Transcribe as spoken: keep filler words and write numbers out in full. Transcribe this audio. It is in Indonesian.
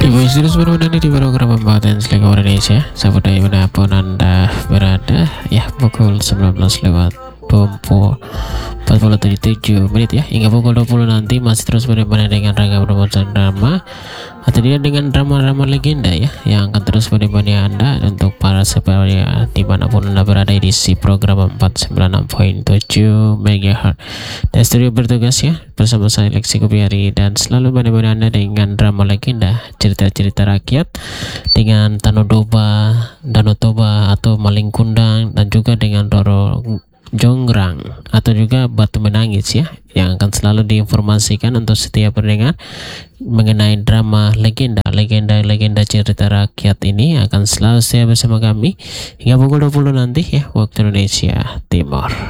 Ibu istri sebenarnya di program pembahasan Seliko Indonesia. Sahabat dimanapun anda berada, ya pukul sembilan belas lewat empat puluh tujuh menit ya, hingga pukul dua puluh nanti masih terus menemani dengan ragam rumusan drama atau dia dengan drama-drama legenda ya, yang akan terus menemani anda untuk para sebenarnya dimanapun anda berada di si program empat ratus sembilan puluh enam koma tujuh megahertz. Dan studio bertugas ya bersama saya Lexi Kubiari, dan selalu menemani anda dengan drama legenda, cerita-cerita rakyat dengan Danau Toba, Danau Toba atau Maling Kundang, dan juga dengan Roro Jonggrang atau juga Batu Menangis ya, yang akan selalu diinformasikan untuk setiap pendengar mengenai drama legenda legenda-legenda cerita rakyat ini akan selalu setia bersama kami hingga pukul dua puluh nanti ya, waktu Indonesia Timur.